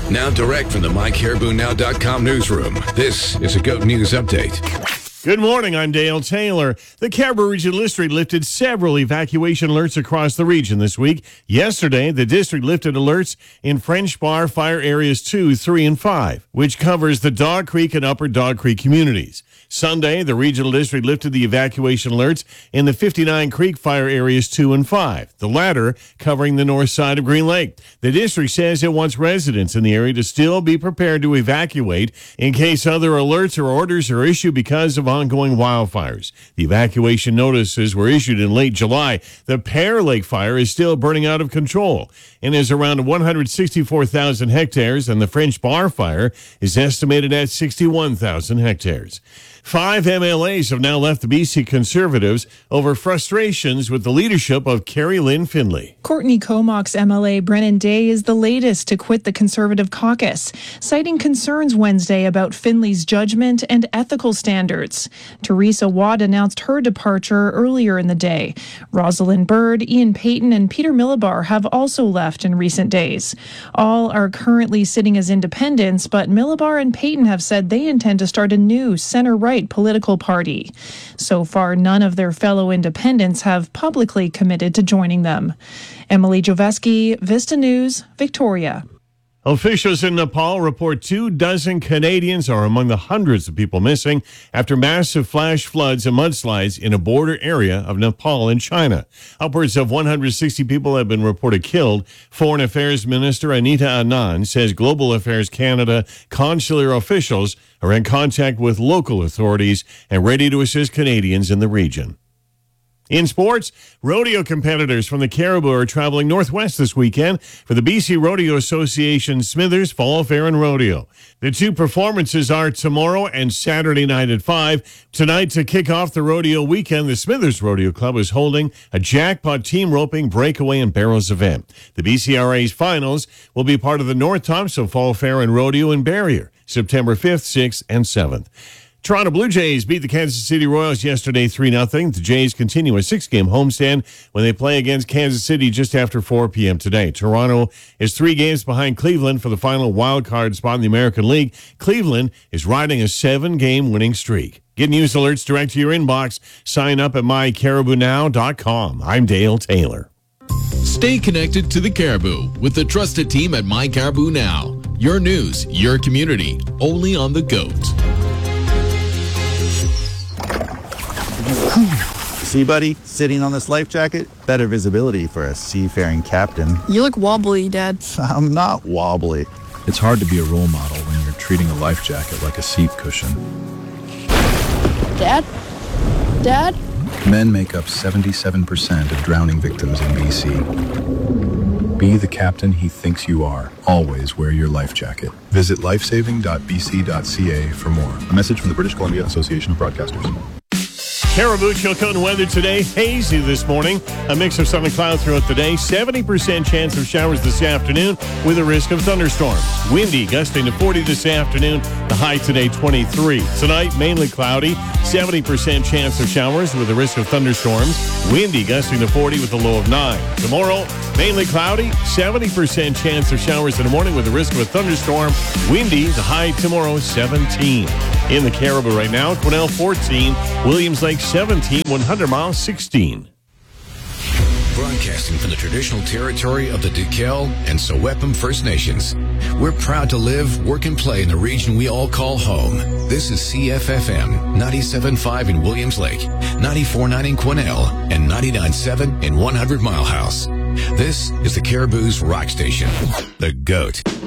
Now direct from the MyCaribouNow.com newsroom, this is a GOAT News Update. Good morning, I'm Dale Taylor. The Caribou Regional District lifted several evacuation alerts across the region this week. Yesterday, the district lifted alerts in French Bar Fire Areas 2, 3, and 5, which covers the Dog Creek and Upper Dog Creek communities. Sunday, the regional district lifted the evacuation alerts in the 59 Creek Fire Areas 2 and 5, the latter covering the north side of Green Lake. The district says it wants residents in the area to still be prepared to evacuate in case other alerts or orders are issued because of ongoing wildfires. The evacuation notices were issued in late July. The Pear Lake fire is still burning out of control and is around 164,000 hectares, and the French Bar fire is estimated at 61,000 hectares. 5 MLAs have now left the BC Conservatives over frustrations with the leadership of Carrie Lynn Finley. Courtney Comox MLA Brennan Day is the latest to quit the Conservative caucus, citing concerns Wednesday about Finley's judgment and ethical standards. Teresa Watt announced her departure earlier in the day. Rosalind Bird, Ian Payton, and Peter Millibar have also left in recent days. All are currently sitting as independents, but Millibar and Payton have said they intend to start a new center-right political party. So far, none of their fellow independents have publicly committed to joining them. Emily Joveski, Vista News, Victoria. Officials in Nepal report 24 Canadians are among the hundreds of people missing after massive flash floods and mudslides in a border area of Nepal and China. Upwards of 160 people have been reported killed. Foreign Affairs Minister Anita Anand says Global Affairs Canada consular officials are in contact with local authorities and ready to assist Canadians in the region. In sports, rodeo competitors from the Caribou are traveling northwest this weekend for the BC Rodeo Association Smithers Fall Fair and Rodeo. The two performances are tomorrow and Saturday night at 5. Tonight, to kick off the rodeo weekend, the Smithers Rodeo Club is holding a jackpot team roping, breakaway, and barrels event. The BCRA's finals will be part of the North Thompson Fall Fair and Rodeo in Barrier, September 5th, 6th, and 7th. Toronto Blue Jays beat the Kansas City Royals yesterday 3-0. The Jays continue a 6-game homestand when they play against Kansas City just after 4 p.m. today. Toronto is 3 games behind Cleveland for the final wild card spot in the American League. Cleveland is riding a 7-game winning streak. Get news alerts direct to your inbox. Sign up at MyCaribouNow.com. I'm Dale Taylor. Stay connected to the Caribou with the trusted team at My Caribou Now. Your news, your community, only on the GOAT. See, buddy, sitting on this life jacket, better visibility for a seafaring captain. You look wobbly, Dad. I'm not wobbly. It's hard to be a role model when you're treating a life jacket like a seat cushion. Dad? Dad? Men make up 77% of drowning victims in BC. Be the captain he thinks you are. Always wear your life jacket. Visit lifesaving.bc.ca for more. A message from the British Columbia Association of Broadcasters. Caribou Chilcotin weather today. Hazy this morning. A mix of sun and cloud throughout the day. 70% chance of showers this afternoon with a risk of thunderstorms. Windy, gusting to 40 this afternoon. The high today, 23. Tonight, mainly cloudy. 70% chance of showers with a risk of thunderstorms. Windy, gusting to 40 with a low of 9. Tomorrow, mainly cloudy. 70% chance of showers in the morning with a risk of a thunderstorm. Windy, the high tomorrow, 17. In the Caribou right now, Quesnel 14, Williams Lake 17, 100 Mile 16. Broadcasting from the traditional territory of the Duquel and Sewepum First Nations. We're proud to live, work, and play in the region we all call home. This is CFFM 97.5 in Williams Lake, 94.9 in Quesnel, and 99.7 in 100 Mile House. This is the Caribou's rock station, the GOAT.